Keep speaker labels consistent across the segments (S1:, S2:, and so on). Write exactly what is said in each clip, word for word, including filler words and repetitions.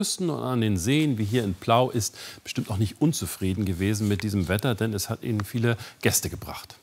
S1: Küsten und an den Seen wie hier in Plau ist bestimmt auch nicht unzufrieden gewesen mit diesem Wetter, denn es hat ihnen viele Gäste gebracht.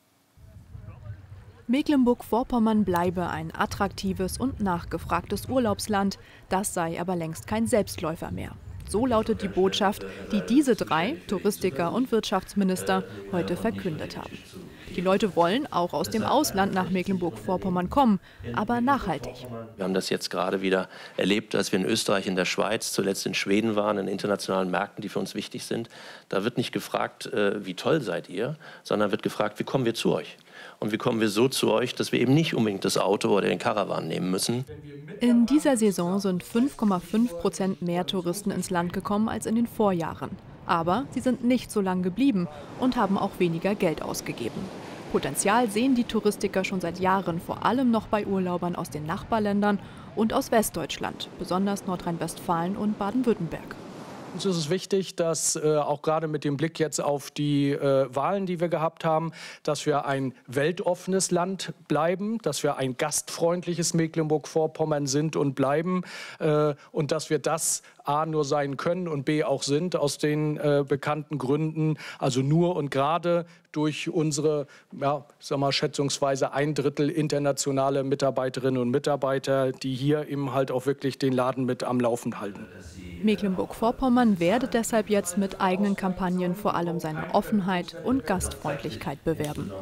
S2: Mecklenburg-Vorpommern bleibe ein attraktives und nachgefragtes Urlaubsland. Das sei aber längst kein Selbstläufer mehr. So lautet die Botschaft, die diese drei, Touristiker und Wirtschaftsminister, heute verkündet haben. Die Leute wollen auch aus dem Ausland nach Mecklenburg-Vorpommern kommen, aber nachhaltig.
S3: Wir haben das jetzt gerade wieder erlebt, als wir in Österreich, in der Schweiz, zuletzt in Schweden waren, in internationalen Märkten, die für uns wichtig sind. Da wird nicht gefragt, wie toll seid ihr, sondern wird gefragt, wie kommen wir zu euch? Und wie kommen wir so zu euch, dass wir eben nicht unbedingt das Auto oder den Caravan nehmen müssen.
S2: In dieser Saison sind fünf Komma fünf Prozent mehr Touristen ins Land gekommen als in den Vorjahren. Aber sie sind nicht so lang geblieben und haben auch weniger Geld ausgegeben. Potenzial sehen die Touristiker schon seit Jahren, vor allem noch bei Urlaubern aus den Nachbarländern und aus Westdeutschland, besonders Nordrhein-Westfalen und Baden-Württemberg.
S4: Uns ist es wichtig, dass äh, auch gerade mit dem Blick jetzt auf die äh, Wahlen, die wir gehabt haben, dass wir ein weltoffenes Land bleiben, dass wir ein gastfreundliches Mecklenburg-Vorpommern sind und bleiben äh, und dass wir das A nur sein können und B auch sind, aus den äh, bekannten Gründen, also nur und gerade durch unsere, ja, sag mal, schätzungsweise ein Drittel internationale Mitarbeiterinnen und Mitarbeiter, die hier eben halt auch wirklich den Laden mit am Laufen halten.
S2: Mecklenburg-Vorpommern werde deshalb jetzt mit eigenen Kampagnen vor allem seine Offenheit und Gastfreundlichkeit bewerben.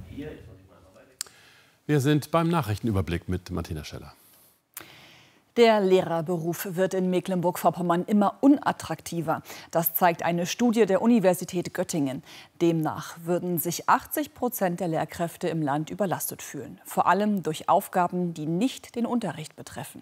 S1: Wir sind beim Nachrichtenüberblick mit Martina Scheller.
S5: Der Lehrerberuf wird in Mecklenburg-Vorpommern immer unattraktiver. Das zeigt eine Studie der Universität Göttingen. Demnach würden sich achtzig Prozent der Lehrkräfte im Land überlastet fühlen. Vor allem durch Aufgaben, die nicht den Unterricht betreffen.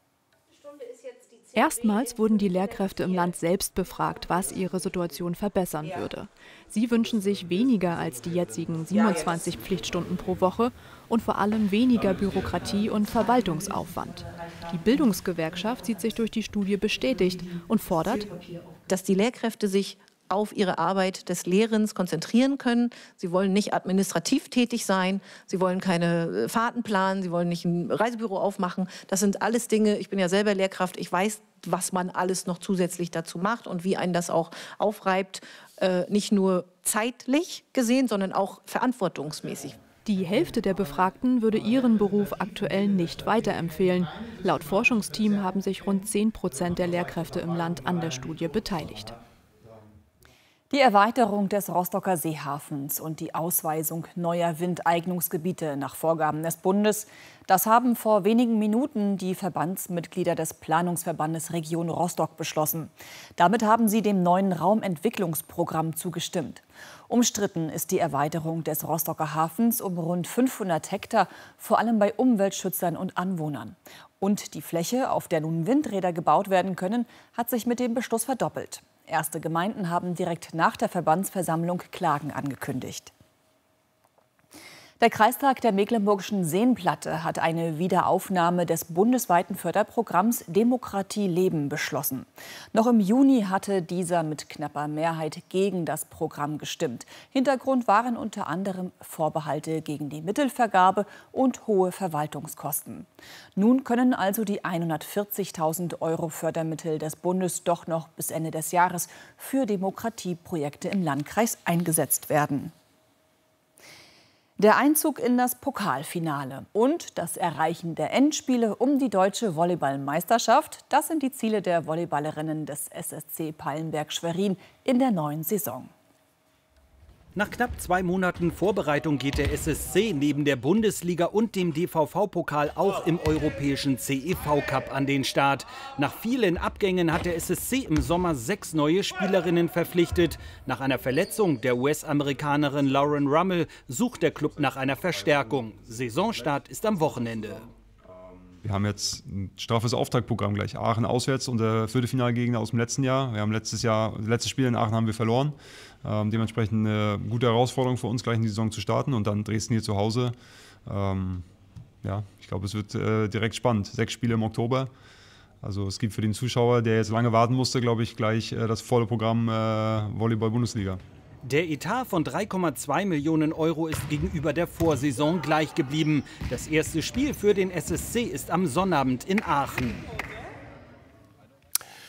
S2: Erstmals wurden die Lehrkräfte im Land selbst befragt, was ihre Situation verbessern würde. Sie wünschen sich weniger als die jetzigen siebenundzwanzig Pflichtstunden pro Woche und vor allem weniger Bürokratie und Verwaltungsaufwand. Die Bildungsgewerkschaft sieht sich durch die Studie bestätigt und fordert,
S6: dass die Lehrkräfte sich auf ihre Arbeit des Lehrens konzentrieren können. Sie wollen nicht administrativ tätig sein, sie wollen keine Fahrten planen, sie wollen nicht ein Reisebüro aufmachen. Das sind alles Dinge, ich bin ja selber Lehrkraft, ich weiß, was man alles noch zusätzlich dazu macht und wie einen das auch aufreibt, äh, nicht nur zeitlich gesehen, sondern auch verantwortungsmäßig.
S2: Die Hälfte der Befragten würde ihren Beruf aktuell nicht weiterempfehlen. Laut Forschungsteam haben sich rund zehn Prozent der Lehrkräfte im Land an der Studie beteiligt.
S5: Die Erweiterung des Rostocker Seehafens und die Ausweisung neuer Windeignungsgebiete nach Vorgaben des Bundes, das haben vor wenigen Minuten die Verbandsmitglieder des Planungsverbandes Region Rostock beschlossen. Damit haben sie dem neuen Raumentwicklungsprogramm zugestimmt. Umstritten ist die Erweiterung des Rostocker Hafens um rund fünfhundert Hektar, vor allem bei Umweltschützern und Anwohnern. Und die Fläche, auf der nun Windräder gebaut werden können, hat sich mit dem Beschluss verdoppelt. Erste Gemeinden haben direkt nach der Verbandsversammlung Klagen angekündigt. Der Kreistag der Mecklenburgischen Seenplatte hat eine Wiederaufnahme des bundesweiten Förderprogramms Demokratie leben beschlossen. Noch im Juni hatte dieser mit knapper Mehrheit gegen das Programm gestimmt. Hintergrund waren unter anderem Vorbehalte gegen die Mittelvergabe und hohe Verwaltungskosten. Nun können also die hundertvierzigtausend Euro Fördermittel des Bundes doch noch bis Ende des Jahres für Demokratieprojekte im Landkreis eingesetzt werden. Der Einzug in das Pokalfinale und das Erreichen der Endspiele um die deutsche Volleyballmeisterschaft, das sind die Ziele der Volleyballerinnen des S S C Pallenberg-Schwerin in der neuen Saison.
S7: Nach knapp zwei Monaten Vorbereitung geht der S S C neben der Bundesliga und dem D V V-Pokal auch im europäischen C E V-Cup an den Start. Nach vielen Abgängen hat der S S C im Sommer sechs neue Spielerinnen verpflichtet. Nach einer Verletzung der U S-Amerikanerin Lauren Rummel sucht der Klub nach einer Verstärkung. Saisonstart ist am Wochenende.
S8: Wir haben jetzt ein straffes Auftaktprogramm gleich. Aachen auswärts und der Viertelfinalgegner aus dem letzten Jahr. Wir haben letztes Jahr, das letzte Spiel in Aachen haben wir verloren. Ähm, dementsprechend eine gute Herausforderung für uns, gleich in die Saison zu starten. Und dann Dresden hier zu Hause. Ähm, ja, ich glaube, es wird äh, direkt spannend. Sechs Spiele im Oktober. Also es gibt für den Zuschauer, der jetzt lange warten musste, glaube ich, gleich äh, das volle Programm äh, Volleyball-Bundesliga.
S7: Der Etat von drei Komma zwei Millionen Euro ist gegenüber der Vorsaison gleich geblieben. Das erste Spiel für den S S C ist am Sonnabend in Aachen.